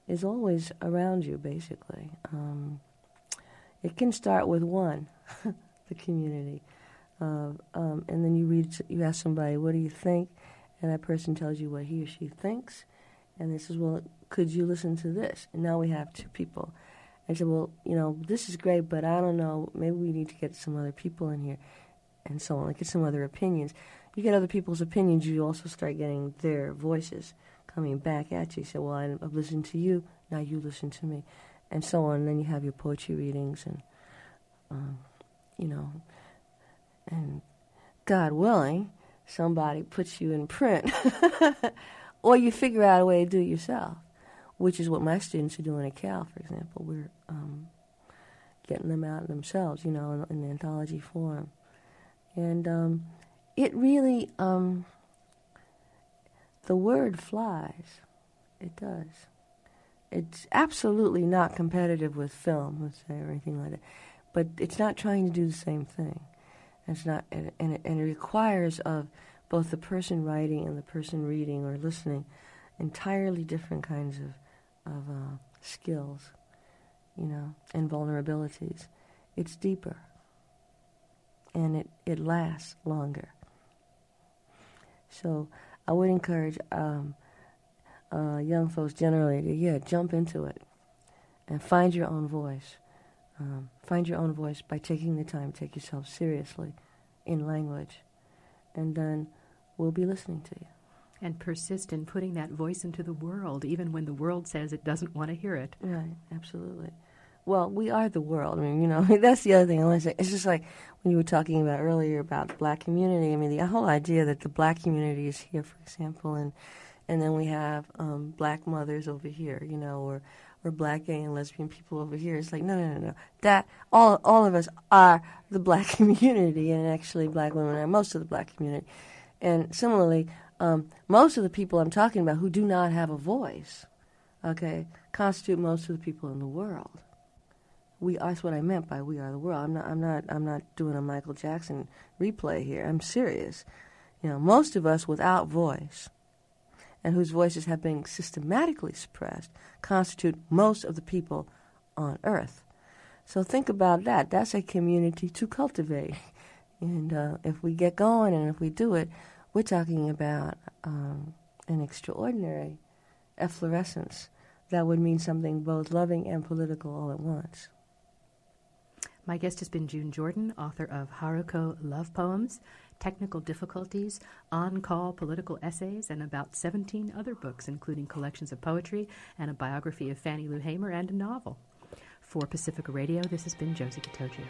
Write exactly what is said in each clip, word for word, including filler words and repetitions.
is always around you, basically. Um, it can start with one, the community. Uh, um, and then you read, you ask somebody, what do you think? And that person tells you what he or she thinks. And they says, well, could you listen to this? And now we have two people. I said, well, you know, this is great, but I don't know, maybe we need to get some other people in here, and so on, like get some other opinions. You get other people's opinions, you also start getting their voices coming back at you. You say, well, I've listened to you, now you listen to me, and so on. And then you have your poetry readings, and, um, you know, and God willing, somebody puts you in print, or you figure out a way to do it yourself, which is what my students are doing at Cal, for example. We're um, getting them out themselves, you know, in, in anthology form. And um, it really, um, the word flies. It does. It's absolutely not competitive with film, let's say, or anything like that. But it's not trying to do the same thing. It's not, and, and, it, and it requires of both the person writing and the person reading or listening entirely different kinds of of uh, skills, you know, and vulnerabilities. It's deeper, and it, it lasts longer. So I would encourage um, uh, young folks generally to, yeah, jump into it and find your own voice. Um, find your own voice by taking the time to take yourself seriously in language, and then we'll be listening to you. And persist in putting that voice into the world, even when the world says it doesn't want to hear it. Right, absolutely. Well, we are the world. I mean, you know, that's the other thing I want to say. It's just like when you were talking about earlier about the black community. I mean, the whole idea that the black community is here, for example, and and then we have um, black mothers over here, you know, or or black gay and lesbian people over here. It's like, no, no, no, no. That, all, all of us are the black community, and actually black women are most of the black community. And similarly, Um, most of the people I'm talking about who do not have a voice, okay, constitute most of the people in the world. We that's what I meant by we are the world. I'm not I'm not I'm not doing a Michael Jackson replay here. I'm serious. You know, most of us without voice and whose voices have been systematically suppressed constitute most of the people on earth. So think about that. That's a community to cultivate. And uh, if we get going and if we do it, we're talking about um, an extraordinary efflorescence that would mean something both loving and political all at once. My guest has been June Jordan, author of Haruko Love Poems, Technical Difficulties, On-Call Political Essays, and about seventeen other books, including collections of poetry and a biography of Fannie Lou Hamer and a novel. For Pacifica Radio, this has been Josie Catoggio.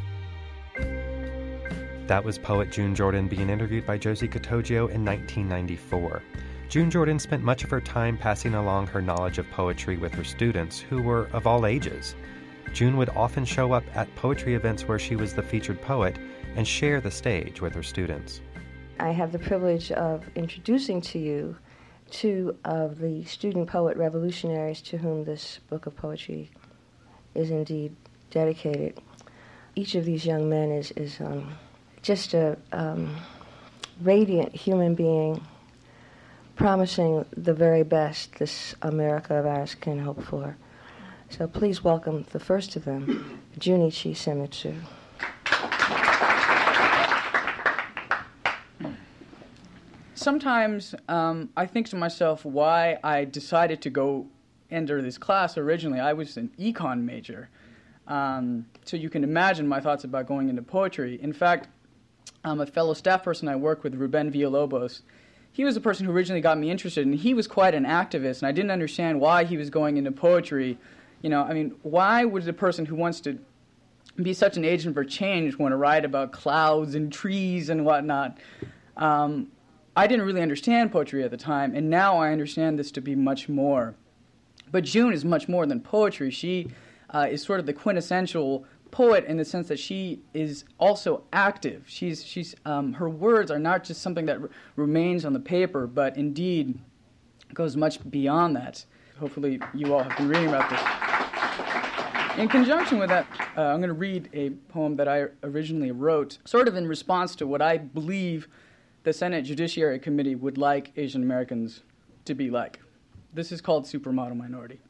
That was poet June Jordan being interviewed by Josie Catoggio in nineteen ninety-four. June Jordan spent much of her time passing along her knowledge of poetry with her students, who were of all ages. June would often show up at poetry events where she was the featured poet and share the stage with her students. I have the privilege of introducing to you two of the student poet revolutionaries to whom this book of poetry is indeed dedicated. Each of these young men is, is um, just a um, radiant human being, promising the very best this America of ours can hope for. So please welcome the first of them, Junichi Senmitsu. Sometimes um, I think to myself why I decided to go enter this class originally. I was an econ major. Um, so you can imagine my thoughts about going into poetry. In fact, um, a fellow staff person I work with, Ruben Villalobos, he was the person who originally got me interested, and he was quite an activist, and I didn't understand why he was going into poetry. You know, I mean, why would a person who wants to be such an agent for change want to write about clouds and trees and whatnot? Um, I didn't really understand poetry at the time, and now I understand this to be much more. But June is much more than poetry. She uh, is sort of the quintessential poet in the sense that she is also active. She's, she's, um, her words are not just something that r- remains on the paper, but indeed goes much beyond that. Hopefully you all have been reading about this. In conjunction with that, uh, I'm going to read a poem that I originally wrote, sort of in response to what I believe the Senate Judiciary Committee would like Asian Americans to be like. This is called Supermodel Minority.